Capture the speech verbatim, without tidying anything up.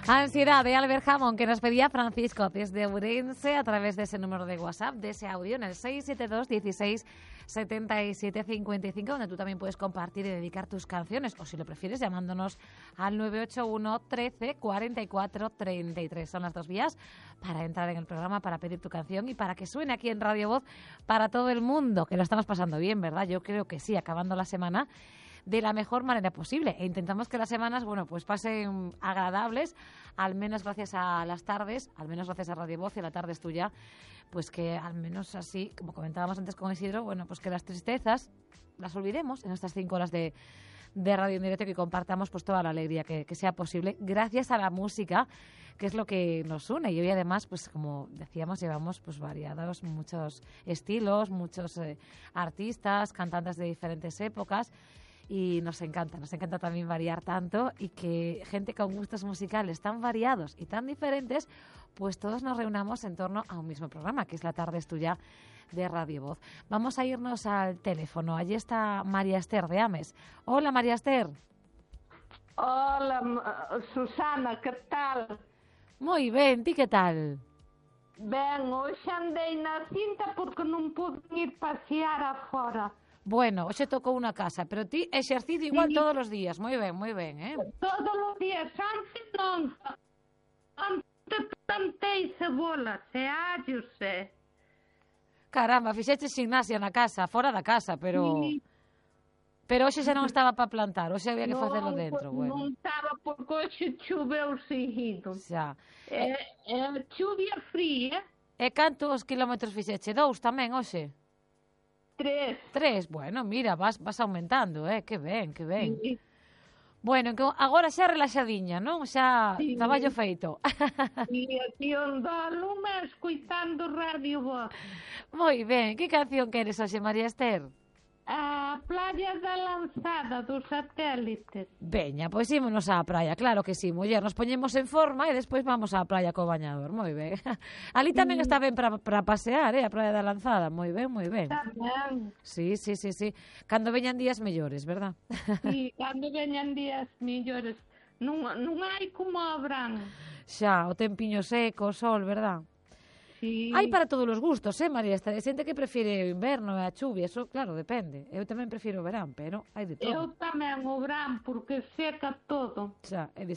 Ansiedad de Albert Hammond, que nos pedía Francisco desde Ourense a través de ese número de WhatsApp, de ese audio en el seis siete dos, dieciséis, setenta y siete, cincuenta y cinco, donde tú también puedes compartir y dedicar tus canciones, o si lo prefieres llamándonos al nueve ocho uno, trece, cuarenta y cuatro, treinta y tres. Son las dos vías para entrar en el programa, para pedir tu canción y para que suene aquí en Radio Voz para todo el mundo, que lo estamos pasando bien, ¿verdad? Yo creo que sí, acabando la semana de la mejor manera posible, e intentamos que las semanas, bueno, pues pasen agradables, al menos gracias a las tardes, al menos gracias a Radio Voz, y la tarde es tuya, pues que al menos así, como comentábamos antes con Isidro, bueno, pues que las tristezas las olvidemos en estas cinco horas de, de radio en directo, que compartamos pues toda la alegría que, que sea posible, gracias a la música, que es lo que nos une. Y hoy además, pues como decíamos, llevamos pues variados muchos estilos, muchos eh, artistas, cantantes de diferentes épocas. Y nos encanta, nos encanta también variar tanto y que gente con gustos musicales tan variados y tan diferentes, pues todos nos reunamos en torno a un mismo programa, que es La Tarde es Tuya de Radio Voz. Vamos a irnos al teléfono. Allí está María Esther de Ames. Hola, María Esther. Hola, Susana, que tal? Moi ben, ti que tal? Ben, hoxe andei na cinta porque non pude ir pasear afora. Bueno, hoxe tocou unha casa, pero ti exercicio igual Sí. todos os días. Moi ben, moi ben, eh? Todos os días, antes non. Antes plantei cebolas e allos, e... Caramba, fixeche gimnasia na casa, fora da casa, pero... Sí. Pero hoxe xa non estaba para plantar, hoxe había que Non, facelo dentro, non bueno. estaba porque hoxe choveu seguido. Xa. E, e chuvia fría, E cantos kilómetros fixeche? Dous tamén hoxe? tres. Tres, bueno, mira, vas vas aumentando, eh, que ben, que ben. Sí. Bueno, que agora xa relaxadiña, non? Xa Sí. traballo feito. E aquí ando a lume escoitando Radio Voz. Moi ben, que canción queres hoxe, María Esther? A Playa da Lanzada dos Satélites. Veña, pois ímonos á praia, claro que sí, muller, nos poñemos en forma e despois vamos á praia co bañador, moi ben. Ali tamén está ben para para pasear, eh, a Praia da Lanzada, moi ben, moi ben. Tamén. Sí, sí, sí, sí. Cando veñan días mellores, verdad? E cando veñan días millores, non, non hai como o verán. Xa, o tempiño seco, o sol, verdad? Sí. Hai para todos os gustos, eh, María Esther? Hai xente que prefire o inverno e a chuvia, eso, claro, depende. Eu tamén prefiro o verán, pero hai de todo. Eu tamén o verán porque seca todo. Xa, é